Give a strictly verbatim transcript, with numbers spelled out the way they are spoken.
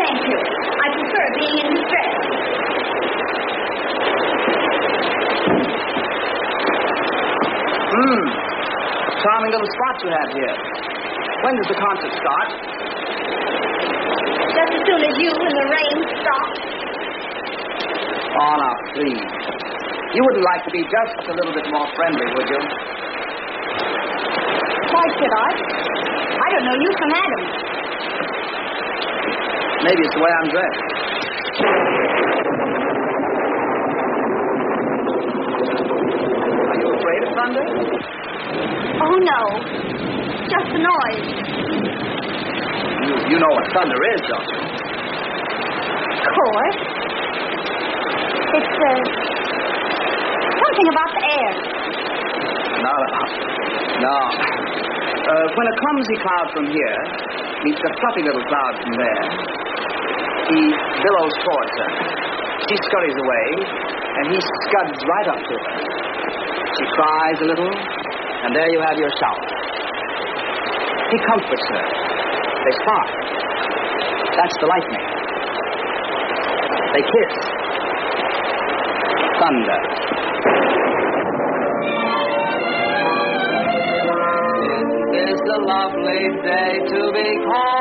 thank you. I prefer being in distress. Hmm. Charming little spot you have here. When does the concert start? Just as soon as you and the rain stop. Oh, now, please. You wouldn't like to be just a little bit more friendly, would you? Why should I? I don't know you from Adam. Maybe it's the way I'm dressed. Are you afraid of thunder? Oh, no. Just the noise. You, you know what thunder is, don't you? Of course. It's, uh, something about the air. No, no. No. Uh, when a clumsy cloud from here meets a fluffy little cloud from there, he billows towards her. She scurries away, and he scuds right up to her. She cries a little, and there you have your shower. He comforts her. They spark. That's the lightning. They kiss. Thunder. It is a lovely day to be called